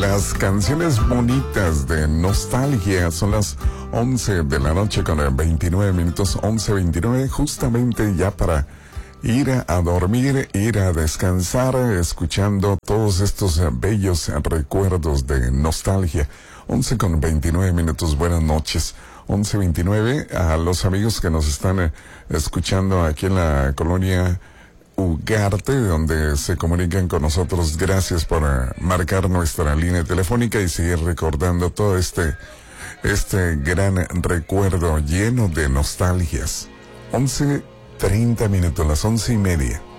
las canciones bonitas de nostalgia. Son las 11 de la noche con 29 minutos, 11:29, justamente ya para ir a dormir, ir a descansar, escuchando todos estos bellos recuerdos de nostalgia. 11:29 minutos, buenas noches. 11:29, a los amigos que nos están escuchando aquí en la colonia Ugarte, donde se comunican con nosotros. Gracias por marcar nuestra línea telefónica y seguir recordando todo este gran recuerdo lleno de nostalgias. 11:30 minutos, las 11:30.